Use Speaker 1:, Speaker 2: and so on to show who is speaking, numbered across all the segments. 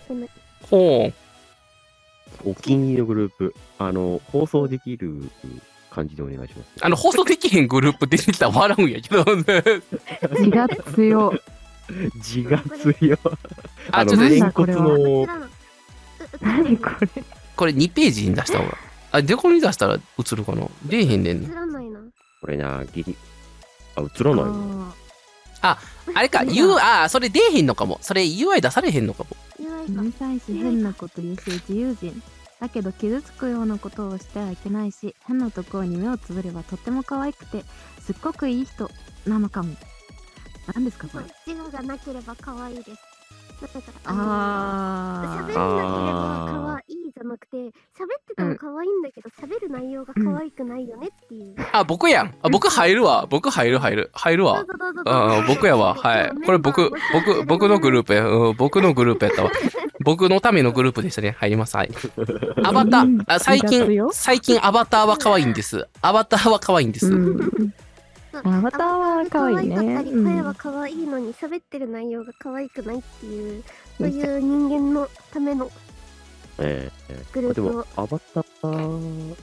Speaker 1: てない。
Speaker 2: ほう。
Speaker 3: お気に入りのグループ、放送できる感じでお願いします。
Speaker 2: 放送できへんグループ出てきたら笑うんやけどね。
Speaker 4: 字が強。
Speaker 3: 字が強。
Speaker 2: あ、ちょっと
Speaker 3: 天骨の、
Speaker 4: 何これ。
Speaker 2: これ2ページに出した方が。あ、どこに出したら映るかな。出えへんねんね。
Speaker 1: 知らないな。
Speaker 3: これな、映らないの。
Speaker 2: あれか、それ出えへんのかも。それ UI 出されへんのかも。
Speaker 4: うるさいし変なこと言うし自由人だけど傷つくようなことをしてはいけないし変なところに目をつぶればとっても可愛くてすっごくいい人なのかも。何ですかこれ。
Speaker 1: 自我がなければ可愛いです。だから
Speaker 4: あ
Speaker 1: 喋らなければ可愛いじゃなくて、喋ってても可愛いんだけど、喋る内容が可愛くないよねっていう。
Speaker 2: あ、僕やん。僕入るわ。僕入るわ。僕やわ。はい。これ僕のグループや。僕のグループやったわ。僕のためのグループでしたね。入ります。はい。アバター、最近アバターは可愛いんです。アバターは可愛いんです。
Speaker 4: アバターは可愛いね。
Speaker 1: 声は可愛いのに喋ってる内容が可愛くないっていう、そういう人間のためのグループを。
Speaker 3: でもアバター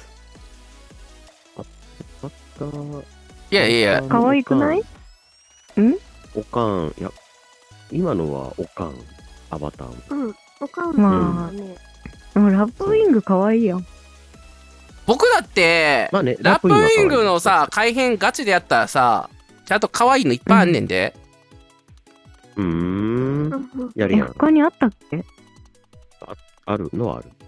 Speaker 2: いや
Speaker 4: 可愛くない？
Speaker 3: おかん、いや今のはおかんアバター。
Speaker 1: うん、おかんはね。
Speaker 4: でもラップウィング可愛いよ。
Speaker 2: 僕だって、ラップウィングのさ、改変ガチでやったらさ、ちゃんと可愛いのいっぱいあんねんで。
Speaker 3: やるやん。
Speaker 4: 他にあったっけ？
Speaker 3: あるのはある。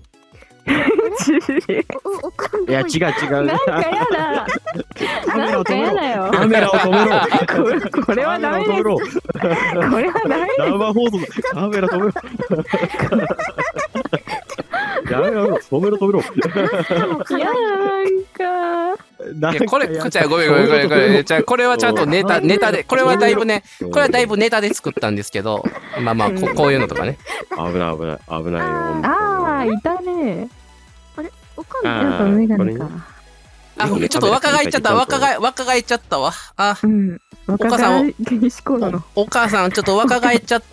Speaker 1: い
Speaker 3: や、違う。
Speaker 4: なんかやだ。なんかやだよ。
Speaker 3: カメラを止めろ。
Speaker 4: これはダメです。これはダメです。
Speaker 3: 生放送、カメラ止めろ。やめろ、止めろ。
Speaker 4: いや、なんか。
Speaker 2: これ、ごめん。これはちゃんとネタで、これはだいぶネタで作ったんですけど、まあこういうのとかね。
Speaker 3: 危ないよ。
Speaker 4: ああ、いたね。
Speaker 1: あれ、おか
Speaker 4: んやっぱメガネか。
Speaker 2: あ、ちょっと若返っちゃったわ。あ、お母さん、お母さん、ちょっと若返っちゃった。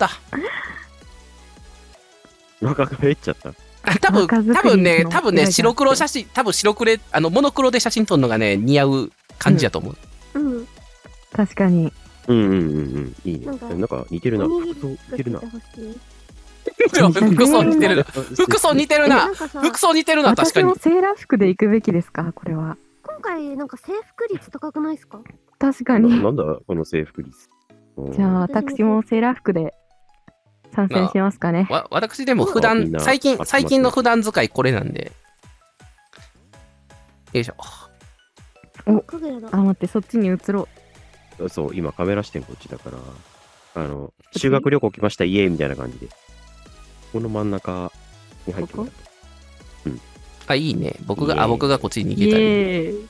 Speaker 3: 若返っちゃった。
Speaker 2: 多分ね、白黒写真、モノクロで写真撮るのがね、似合う感じやと思う。
Speaker 4: 確かに。
Speaker 3: いいね。なんか似てるな。服装似てるな。服装似てるな、確かに。
Speaker 4: 私もセーラー服で行くべきですか、これは。
Speaker 1: 今回、なんか制服率高くないですか？
Speaker 4: 確かに。
Speaker 3: なんだ、この制服率。
Speaker 4: じゃあ、私もセーラー服で参戦しますかね。
Speaker 2: 私でも最近の普段使いこれなんで。よいしょ。
Speaker 4: 待って、そっちに移ろ
Speaker 3: う。そう、今カメラ視点こっちだから、修学旅行来ました、イエーイみたいな感じで。この真ん中に入ってる。
Speaker 2: あ、いいね。僕がこっちに逃げたり。イエーイ。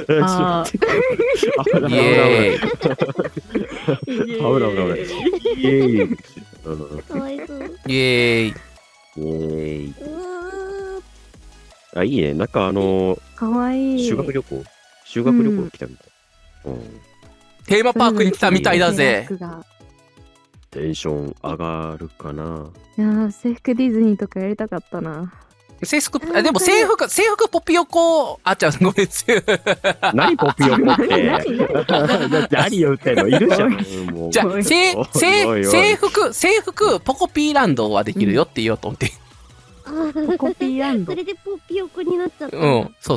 Speaker 3: あ、いいね。なんか
Speaker 4: かわいい。
Speaker 3: 修学旅行来たみたい。
Speaker 2: テーマパークに来たみたいだぜ。
Speaker 3: テンション上がるかな。
Speaker 4: いや、制服ディズニーとかやりたかったな。
Speaker 2: でも制服ポピヨコ、ごめん。
Speaker 3: 何ポピヨコって。何言ってんの？いるじゃん。
Speaker 2: じゃあ、制服ポコピーランドはできるよって言おうと思って。
Speaker 4: ポコピーランド。
Speaker 1: それでポピヨコになっちゃった。
Speaker 2: そう。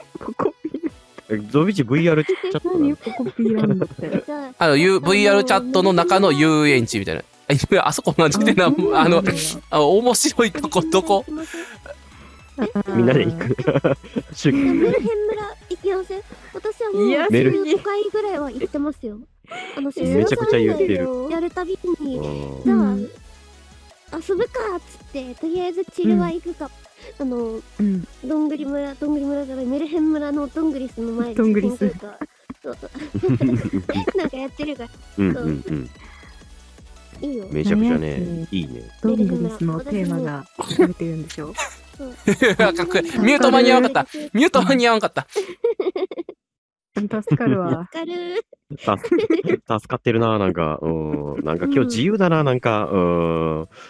Speaker 3: ゾビチ VR チャット。
Speaker 4: 何ポコピーランドって。
Speaker 2: VR チャットの中の遊園地みたいな。あそこマジでな、面白いとこどこ？
Speaker 3: みんなで行く。
Speaker 1: メルヘン村行きません？私はもう5回ぐらいは行ってますよ。
Speaker 3: めちゃくちゃ言ってる。
Speaker 1: やるたびに、じゃあ遊ぶかっつって、とりあえずチルは行くか。どんぐり村じゃない、メルヘン村のどんぐりスの前で
Speaker 4: どんぐりス。
Speaker 1: そうなんかやってるから。いいよ。
Speaker 3: めちゃくちゃね、いいね。
Speaker 4: どんぐりスのテーマがされてるんでしょ？
Speaker 2: かっこいい。ミュート間に合わんかった。
Speaker 4: 助かるわ。
Speaker 3: 助かってるな、なんか今日自由だな、なんか、